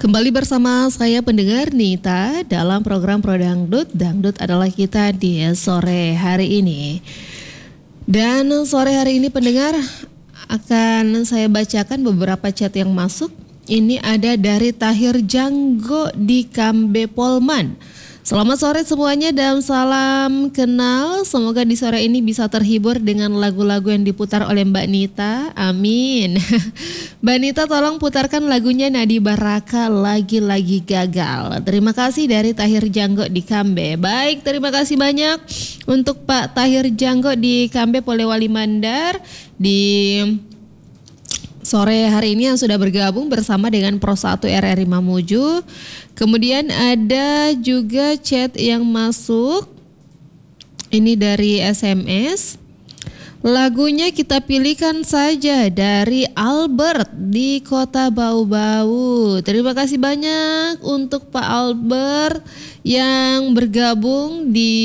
Kembali bersama saya pendengar Nita dalam program Pro Dangdut. Dangdut adalah kita di sore hari ini. Dan sore hari ini pendengar akan saya bacakan beberapa chat yang masuk. Ini ada dari Tahir Janggo di Kambe Polman. Selamat sore semuanya dan salam kenal. Semoga di sore ini bisa terhibur dengan lagu-lagu yang diputar oleh Mbak Nita. Amin. Mbak Nita tolong putarkan lagunya Nadi Baraka, Lagi-Lagi Gagal. Terima kasih dari Tahir Janggo di Kambe. Baik, terima kasih banyak untuk Pak Tahir Janggo di Kambe Polewali Mandar di sore hari ini yang sudah bergabung bersama dengan Pro 1 RRI Mamuju. Kemudian ada juga chat yang masuk. Ini dari SMS. Lagunya kita pilihkan saja dari Albert di Kota Bau-Bau. Terima kasih banyak untuk Pak Albert yang bergabung di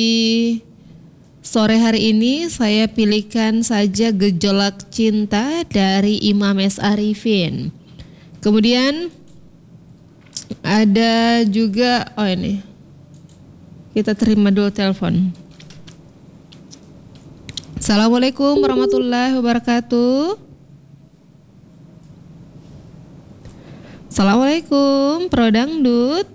sore hari ini. Saya pilihkan saja Gejolak Cinta dari Imam S. Arifin. Kemudian ada juga, ini kita terima dulu telepon. Assalamualaikum warahmatullahi wabarakatuh. Assalamualaikum Pro Dangdut.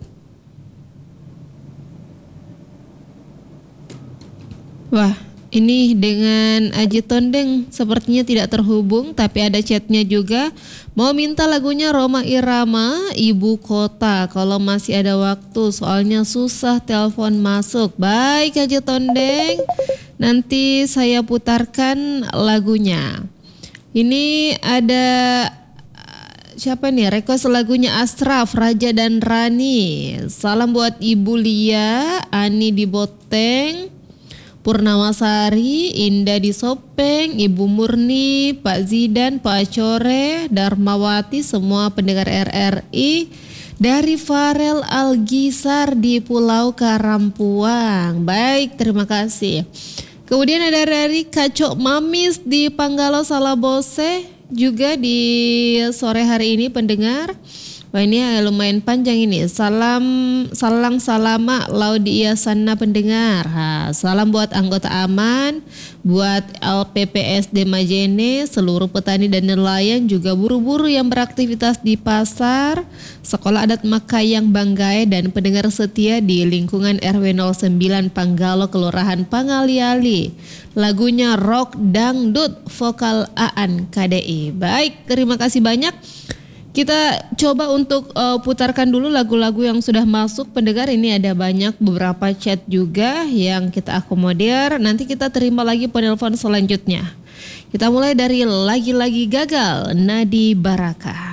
Wah, ini dengan Aji Tondeng sepertinya tidak terhubung, tapi ada chatnya juga. Mau minta lagunya Rhoma Irama, Ibu Kota, kalau masih ada waktu, soalnya susah telepon masuk. Baik Aji Tondeng, nanti saya putarkan lagunya. Ini ada siapa nih? Request lagunya Ashraf, Raja dan Rani. Salam buat Ibu Lia, Ani di Boteng, Purnamasari, Indah di Sopeng, Ibu Murni, Pak Zidan, Pak Core, Darmawati, semua pendengar RRI dari Farel Algisar di Pulau Karampuang. Baik, terima kasih. Kemudian ada dari Kacok Mamis di Panggalo Salabose juga di sore hari ini pendengar. Wah, ini lumayan panjang ini. Salang salama laudia sana pendengar. Salam buat anggota aman, buat LPPSD Majene, seluruh petani dan nelayan, juga buru-buru yang beraktivitas di pasar, Sekolah Adat Makayang Banggai, dan pendengar setia di lingkungan RW 09 Panggalo, Kelurahan Pangaliali. Lagunya Rock Dangdut, vokal Aan KDI. Baik, terima kasih banyak. Kita coba untuk putarkan dulu lagu-lagu yang sudah masuk pendengar. Ini ada banyak beberapa chat juga yang kita akomodir. Nanti kita terima lagi penelpon selanjutnya. Kita mulai dari Lagi-Lagi Gagal, Nadi Baraka.